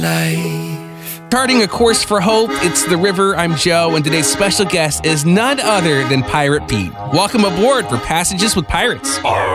Charting a course for hope, it's The River. I'm Joe, and today's special guest is none other than Pirate Pete. Welcome aboard for Passages with Pirates.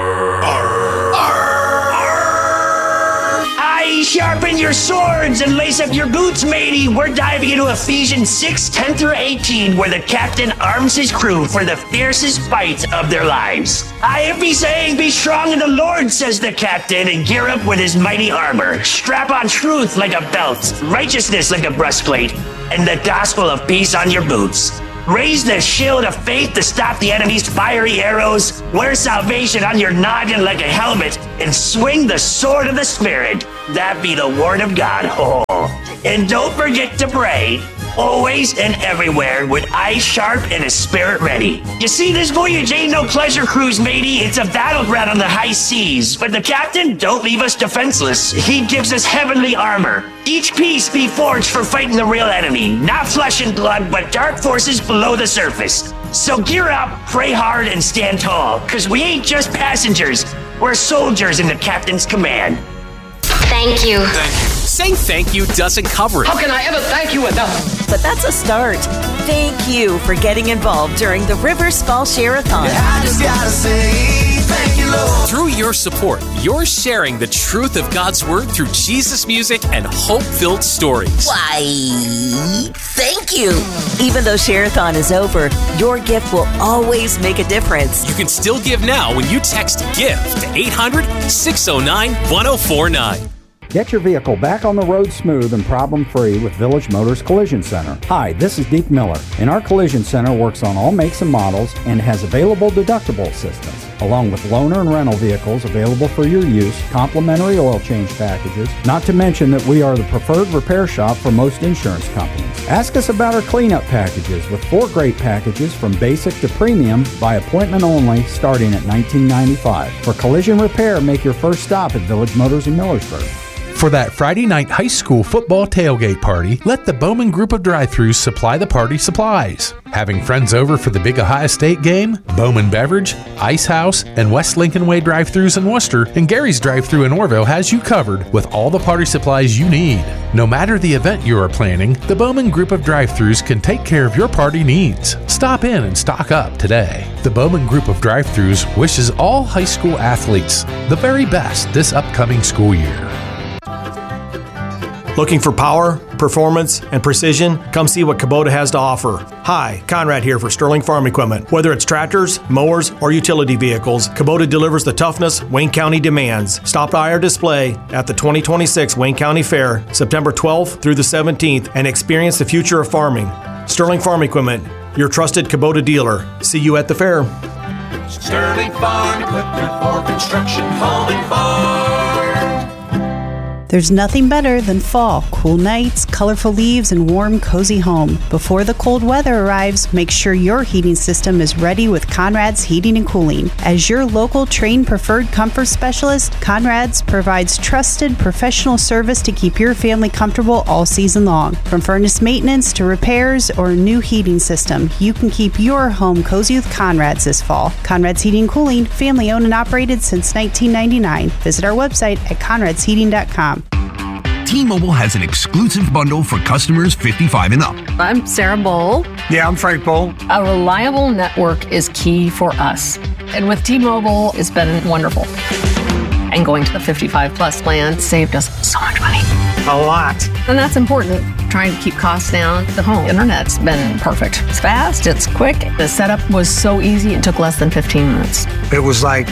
Sharpen your swords and lace up your boots, matey. We're diving into Ephesians 6, 10 through 18, where the captain arms his crew for the fiercest fights of their lives. I have be saying, be strong in the Lord, says the captain, and gear up with his mighty armor. Strap on truth like a belt, righteousness like a breastplate, and the gospel of peace on your boots. Raise the shield of faith to stop the enemy's fiery arrows. Wear salvation on your noggin like a helmet. And swing the sword of the Spirit. That be the word of God. Oh. And don't forget to pray. Always and everywhere with eyes sharp and a spirit ready. You see, this voyage ain't no pleasure cruise, matey. It's a battleground on the high seas. But the captain don't leave us defenseless. He gives us heavenly armor. Each piece be forged for fighting the real enemy. Not flesh and blood, but dark forces below the surface. So gear up, pray hard, and stand tall. Cause we ain't just passengers. We're soldiers in the captain's command. Thank you. Saying thank you doesn't cover it. How can I ever thank you enough? But that's a start. Thank you for getting involved during the Rivers Fall Share-a-thon. I just gotta say thank you, Lord. Through your support, you're sharing the truth of God's Word through Jesus music and hope-filled stories. Why, thank you. Even though Share-a-thon is over, your gift will always make a difference. You can still give now when you text GIFT to 800-609-1049. Get your vehicle back on the road smooth and problem-free with Village Motors Collision Center. Hi, this is Deke Miller, and our Collision Center works on all makes and models and has available deductible assistance, along with loaner and rental vehicles available for your use, complimentary oil change packages, not to mention that we are the preferred repair shop for most insurance companies. Ask us about our cleanup packages with 4 great packages from basic to premium by appointment only starting at $19.95. For collision repair, make your first stop at Village Motors in Millersburg. For that Friday night high school football tailgate party, let the Bowman Group of Drive-Thrus supply the party supplies. Having friends over for the big Ohio State game? Bowman Beverage, Ice House, and West Lincoln Way Drive-Thrus in Worcester and Gary's Drive-Thru in Orville has you covered with all the party supplies you need. No matter the event you are planning, the Bowman Group of Drive-Thrus can take care of your party needs. Stop in and stock up today. The Bowman Group of Drive-Thrus wishes all high school athletes the very best this upcoming school year. Looking for power, performance, and precision? Come see what Kubota has to offer. Hi, Conrad here for Sterling Farm Equipment. Whether it's tractors, mowers, or utility vehicles, Kubota delivers the toughness Wayne County demands. Stop by our display at the 2026 Wayne County Fair, September 12th through the 17th, and experience the future of farming. Sterling Farm Equipment, your trusted Kubota dealer. See you at the fair. Sterling Farm Equipment for construction, home, and farm. There's nothing better than fall. Cool nights, colorful leaves, and warm, cozy home. Before the cold weather arrives, make sure your heating system is ready with Conrad's Heating and Cooling. As your local trained preferred comfort specialist, Conrad's provides trusted professional service to keep your family comfortable all season long. From furnace maintenance to repairs or a new heating system, you can keep your home cozy with Conrad's this fall. Conrad's Heating and Cooling, family owned and operated since 1999. Visit our website at conradsheating.com. T-Mobile has an exclusive bundle for customers 55 and up. I'm Sarah Bowl. Yeah, I'm Frank Bowl. A reliable network is key for us. And with T-Mobile, it's been wonderful. And going to the 55 plus plan saved us so much money. A lot. And that's important. Trying to keep costs down. The home internet's been perfect. It's fast, it's quick. The setup was so easy, it took less than 15 minutes. It was like,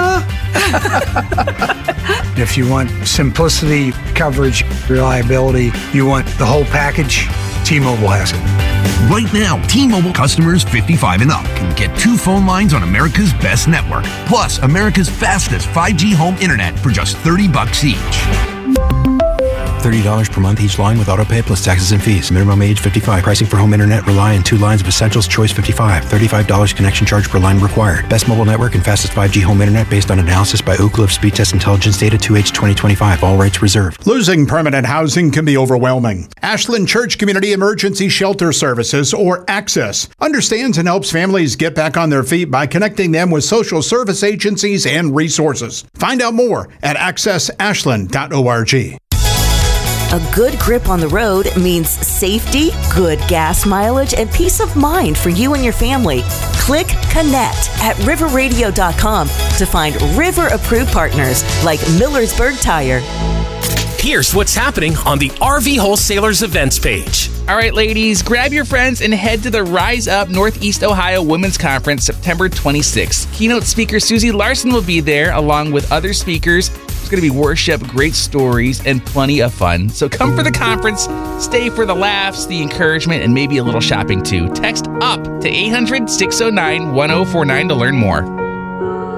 if you want simplicity, coverage, reliability, you want the whole package, T-Mobile has it. Right now, T-Mobile customers 55 and up can get 2 phone lines on America's best network, plus America's fastest 5G home internet for just $30 each. $30 per month each line with autopay plus taxes and fees. Minimum age 55. Pricing for home internet rely on 2 lines of Essentials Choice 55. $35 connection charge per line required. Best mobile network and fastest 5G home internet based on analysis by Ookla of Speed Test Intelligence Data 2H 2025. All rights reserved. Losing permanent housing can be overwhelming. Ashland Church Community Emergency Shelter Services, or ACCESS, understands and helps families get back on their feet by connecting them with social service agencies and resources. Find out more at accessashland.org. A good grip on the road means safety, good gas mileage, and peace of mind for you and your family. Click Connect at riverradio.com to find River-approved partners like Millersburg Tire. Here's what's happening on the RV Wholesalers events page. All right, ladies, grab your friends and head to the Rise Up Northeast Ohio Women's Conference September 26th. Keynote speaker Susie Larson will be there along with other speakers. There's going to be worship, great stories, and plenty of fun. So come for the conference, stay for the laughs, the encouragement, and maybe a little shopping too. Text UP to 800-609-1049 to learn more.